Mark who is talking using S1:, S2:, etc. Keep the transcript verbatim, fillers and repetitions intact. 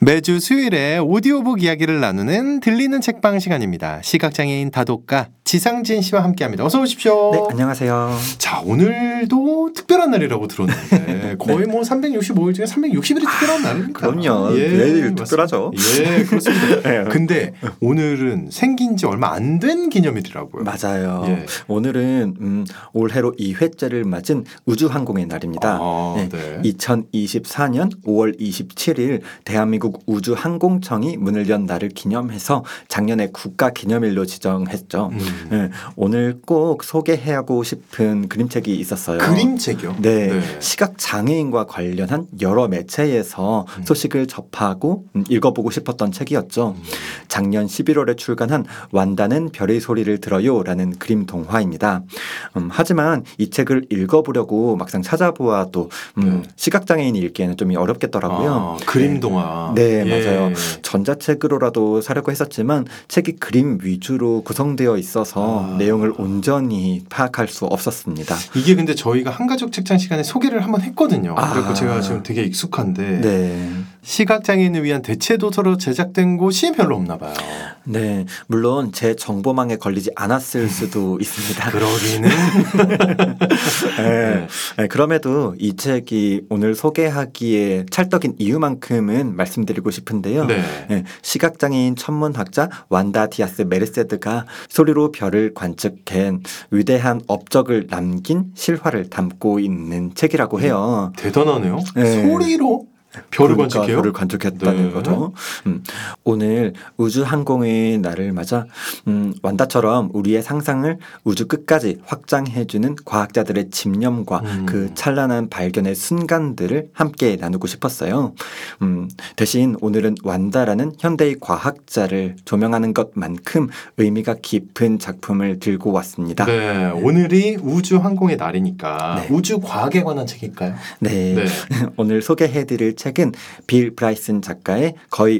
S1: 매주 수요일에 오디오북 이야기를 나누는 들리는 책방 시간입니다. 시각장애인 다독가 지상진 씨와 함께합니다. 어서 오십시오.
S2: 네, 안녕하세요.
S1: 자, 오늘도 특별한 날이라고 들었는데 거의 네. 뭐 삼백육십오 일 중에 삼백육십 일이 특별한 날입니다.
S2: 그럼요.
S1: 예,
S2: 매일 특별하죠.
S1: 예, 그렇습니다. 네. 근데 오늘은 생긴 지 얼마 안 된 기념일이라고요.
S2: 맞아요.
S1: 예.
S2: 오늘은 음, 올해로 이 회째를 맞은 우주항공의 날입니다.
S1: 아,
S2: 네.
S1: 네.
S2: 이천이십사 년 오월 이십칠일 대한민국 우주항공청이 문을 연 날을 기념해서 작년에 국가기념일로 지정했죠. 음. 네. 오늘 꼭 소개하고 싶은 그림책이 있었어요.
S1: 그림책이요?
S2: 네.
S1: 네.
S2: 시각장애인과 관련한 여러 매체에서
S1: 음.
S2: 소식을 접하고 음, 읽어보고 싶었던 책이었죠.
S1: 음.
S2: 작년 십일월에 출간한 완다는 별의 소리를 들어요라는 그림 동화입니다. 음, 하지만 이 책을 읽어보려고 막상 찾아보아도 음, 네. 시각장애인이 읽기에는 좀 어렵겠더라고요.
S1: 아, 그림 동화.
S2: 네,
S1: 예.
S2: 맞아요. 전자책으로라도 사려고 했었지만 책이 그림 위주로 구성되어 있어서 아. 내용을 온전히 파악할 수 없었습니다.
S1: 이게 근데 저희가 한가족 책장 시간에 소개를 한번 했거든요.
S2: 아.
S1: 그래서 제가 지금 되게 익숙한데
S2: 네.
S1: 시각장애인을 위한 대체 도서로 제작된 곳이 별로 없나 봐요.
S2: 네, 물론 제 정보망에 걸리지 않았을 수도 있습니다.
S1: 그러기는.
S2: 네. 네, 그럼에도 이 책이 오늘 소개하기에 찰떡인 이유만큼은 말씀드리고 싶은데요.
S1: 네.
S2: 네, 시각장애인 천문학자 완다 디아스 메르세드가 소리로 별을 관측한 위대한 업적을 남긴 실화를 담고 있는 책이라고 해요.
S1: 대단하네요.
S2: 네.
S1: 소리로? 별을
S2: 그러니까
S1: 관측해요?
S2: 별을 관측했다는
S1: 네.
S2: 거죠. 음, 오늘 우주항공의 날을 맞아 음, 완다처럼 우리의 상상을 우주 끝까지 확장해주는 과학자들의 집념과
S1: 음.
S2: 그 찬란한 발견의 순간들을 함께 나누고 싶었어요. 음, 대신 오늘은 완다라는 현대의 과학자를 조명하는 것만큼 의미가 깊은 작품을 들고 왔습니다.
S1: 네, 오늘이 우주항공의 날이니까
S2: 네.
S1: 우주과학에 관한 책일까요?
S2: 네,
S1: 네.
S2: 오늘 소개해드릴 책은 빌 브라이슨 작가의 거의